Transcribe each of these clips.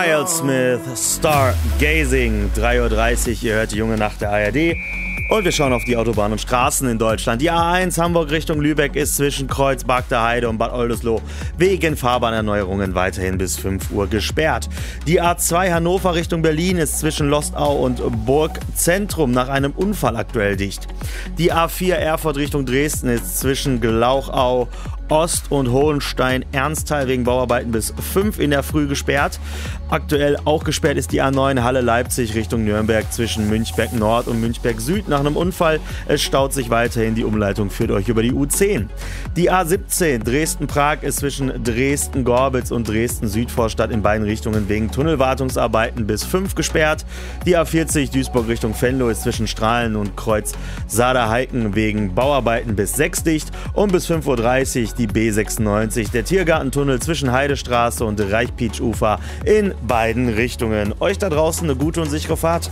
Miles Smith, Stargazing, 3:30 Uhr, ihr hört die junge Nacht der ARD. Und wir schauen auf die Autobahnen und Straßen in Deutschland. Die A1 Hamburg Richtung Lübeck ist zwischen Kreuz, Bagder Heide und Bad Oldesloe wegen Fahrbahnerneuerungen weiterhin bis 5 Uhr gesperrt. Die A2 Hannover Richtung Berlin ist zwischen Lostau und Burgzentrum nach einem Unfall aktuell dicht. Die A4 Erfurt Richtung Dresden ist zwischen Glauchau Ost und Hohenstein-Ernsthal wegen Bauarbeiten bis 5 in der Früh gesperrt. Aktuell auch gesperrt ist die A9 Halle-Leipzig Richtung Nürnberg zwischen Münchberg Nord und Münchberg Süd nach einem Unfall. Es staut sich weiterhin, die Umleitung führt euch über die U10. Die A17 Dresden-Prag ist zwischen Dresden-Gorbitz und Dresden-Südvorstadt in beiden Richtungen wegen Tunnelwartungsarbeiten bis 5 gesperrt. Die A40 Duisburg Richtung Venlo ist zwischen Strahlen und Kreuz Saar-Heiken wegen Bauarbeiten bis 6 dicht und bis 5:30 Uhr die B96, der Tiergartentunnel zwischen Heidestraße und Reichpietsch-Ufer in beiden Richtungen. Euch da draußen eine gute und sichere Fahrt.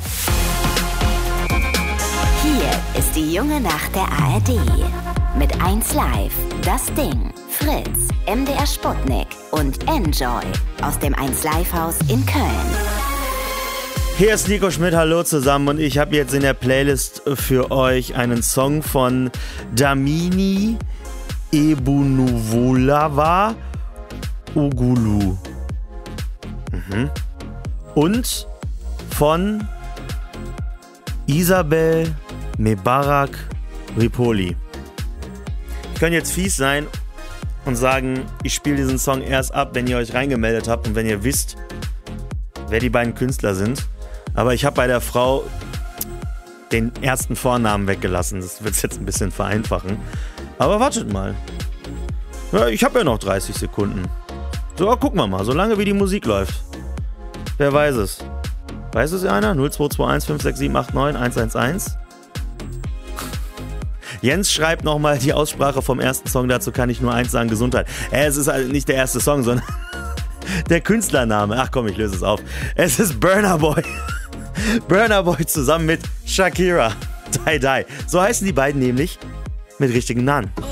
Hier ist die junge Nacht der ARD. Mit 1 Live, Das Ding, Fritz, MDR Sputnik und Enjoy aus dem 1 Live Haus in Köln. Hier ist Nico Schmidt, hallo zusammen, und ich habe jetzt in der Playlist für euch einen Song von Damini Ebunuvolava Ogulu. Und von Isabel Mebarak Ripoli. Ich kann jetzt fies sein und sagen, ich spiele diesen Song erst ab, wenn ihr euch reingemeldet habt und wenn ihr wisst, wer die beiden Künstler sind. Aber ich habe bei der Frau den ersten Vornamen weggelassen. Das wird es jetzt ein bisschen vereinfachen. Aber wartet mal. Ja, ich habe ja noch 30 Sekunden. So, gucken wir mal, solange wie die Musik läuft. Wer weiß es? Weiß es einer? 0221 567 89 111? Jens schreibt nochmal die Aussprache vom ersten Song. Dazu kann ich nur eins sagen, Gesundheit. Es ist also nicht der erste Song, sondern der Künstlername. Ach komm, ich löse es auf. Es ist Burna Boy. Burna Boy zusammen mit Shakira. Die Die. So heißen die beiden nämlich mit richtigen Namen.